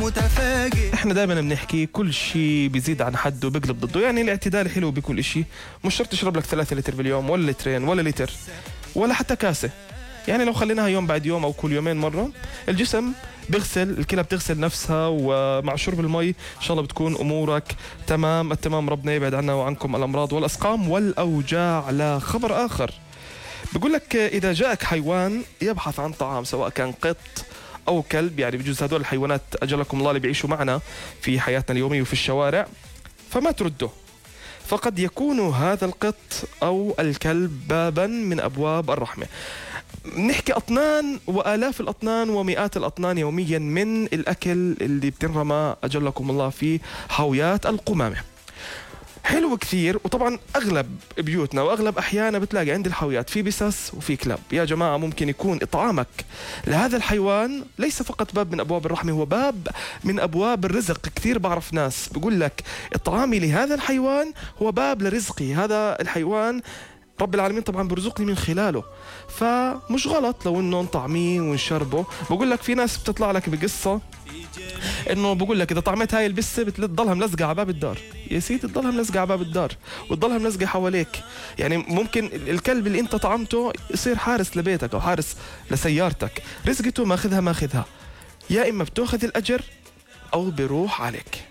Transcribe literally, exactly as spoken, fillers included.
متفاجئ. احنا دائما بنحكي كل شيء بيزيد عن حده بيقلب ضده، يعني الاعتدال حلو بكل شيء. مش شرط تشرب لك ثلاثة لتر باليوم ولا لترين ولا لتر ولا حتى كاسة. يعني لو خليناها يوم بعد يوم او كل يومين مرة، الجسم بيغسل، الكلى بتغسل نفسها، ومع شرب المي ان شاء الله بتكون امورك تمام التمام. ربنا يبعد عنا وعنكم الامراض والاسقام والاوجاع. لا خبر اخر بقول لك، اذا جاءك حيوان يبحث عن طعام سواء كان قط او كلب، يعني بجوز هدول الحيوانات اجلكم الله اللي بيعيشوا معنا في حياتنا اليوميه وفي الشوارع، فما ترده. فقد يكون هذا القط او الكلب بابا من ابواب الرحمه. نحكي أطنان وآلاف الأطنان ومئات الأطنان يوميا من الأكل اللي بتنرمى أجلكم الله في حاويات القمامة. حلو كثير. وطبعا أغلب بيوتنا وأغلب أحيانا بتلاقي عند الحاويات في بسس وفي كلاب. يا جماعة ممكن يكون إطعامك لهذا الحيوان ليس فقط باب من أبواب الرحمة، هو باب من أبواب الرزق. كثير بعرف ناس بقول لك إطعامي لهذا الحيوان هو باب لرزقي، هذا الحيوان رب العالمين طبعا برزقني من خلاله، فمش غلط لو انه نطعميه ونشربه. بقول لك في ناس بتطلع لك بقصة انه بقول لك اذا طعمت هاي البسه بتضلها ملزقه على باب الدار. يا سيدي تضلها ملزقه على باب الدار وتضلها ملزقه حواليك. يعني ممكن الكلب اللي انت طعمته يصير حارس لبيتك او حارس لسيارتك، رزقته ماخذها ماخذها، يا اما بتاخذ الاجر او بيروح عليك.